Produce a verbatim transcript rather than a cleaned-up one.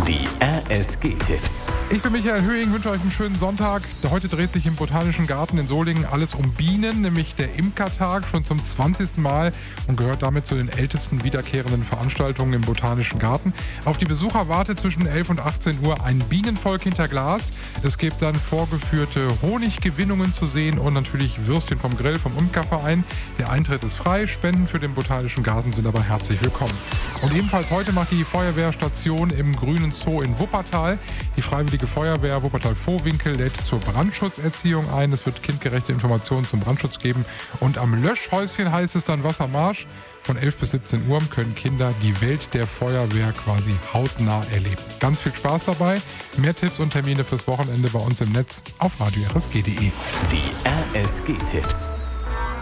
Die R S G-Tipps. Ich bin Michael Höhing, wünsche euch einen schönen Sonntag. Heute dreht sich im Botanischen Garten in Solingen alles um Bienen, nämlich der Imkertag, schon zum zwanzigsten Mal und gehört damit zu den ältesten wiederkehrenden Veranstaltungen im Botanischen Garten. Auf die Besucher wartet zwischen elf und achtzehn Uhr ein Bienenvolk hinter Glas. Es gibt dann vorgeführte Honiggewinnungen zu sehen und natürlich Würstchen vom Grill vom Imkerverein. Der Eintritt ist frei, Spenden für den Botanischen Garten sind aber herzlich willkommen. Und ebenfalls heute macht die Feuerwehrstation im Grünen Zoo in Wuppertal. Die Freiwillige Feuerwehr Wuppertal-Vohwinkel lädt zur Brandschutzerziehung ein. Es wird kindgerechte Informationen zum Brandschutz geben. Und am Löschhäuschen heißt es dann Wassermarsch. Von elf bis siebzehn Uhr können Kinder die Welt der Feuerwehr quasi hautnah erleben. Ganz viel Spaß dabei. Mehr Tipps und Termine fürs Wochenende bei uns im Netz auf radio r s g punkt d e. Die R S G-Tipps.